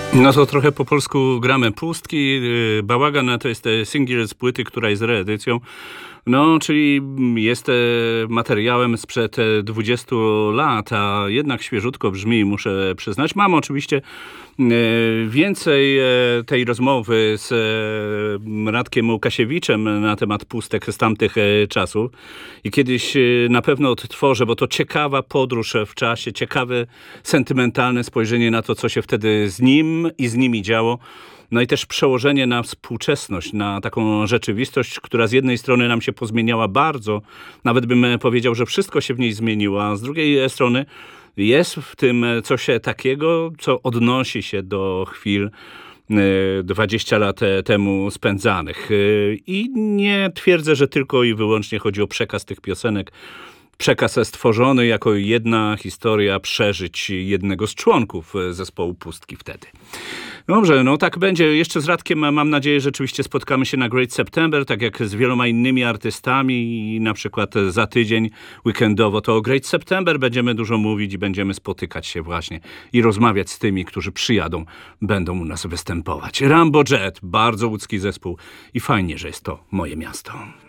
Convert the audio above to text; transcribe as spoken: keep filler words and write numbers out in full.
No to trochę po polsku gramy pustki. Bałagan to jest singiel z płyty, która jest reedycją. No, czyli jest materiałem sprzed dwudziestu lat, a jednak świeżutko brzmi, muszę przyznać. Mam oczywiście więcej tej rozmowy z Radkiem Łukasiewiczem na temat pustek z tamtych czasów. I kiedyś na pewno odtworzę, bo to ciekawa podróż w czasie, ciekawe, sentymentalne spojrzenie na to, co się wtedy z nim i z nimi działo. No i też przełożenie na współczesność, na taką rzeczywistość, która z jednej strony nam się pozmieniała bardzo, nawet bym powiedział, że wszystko się w niej zmieniło, a z drugiej strony jest w tym coś takiego, co odnosi się do chwil dwadzieścia lat temu spędzanych. I nie twierdzę, że tylko i wyłącznie chodzi o przekaz tych piosenek, przekaz stworzony jako jedna historia przeżyć jednego z członków zespołu Pustki wtedy. Dobrze, no tak będzie. Jeszcze z Radkiem mam nadzieję, że rzeczywiście spotkamy się na Great September, tak jak z wieloma innymi artystami i na przykład za tydzień weekendowo to o Great September będziemy dużo mówić i będziemy spotykać się właśnie i rozmawiać z tymi, którzy przyjadą, będą u nas występować. Rambo Jet, bardzo łódzki zespół i fajnie, że jest to moje miasto.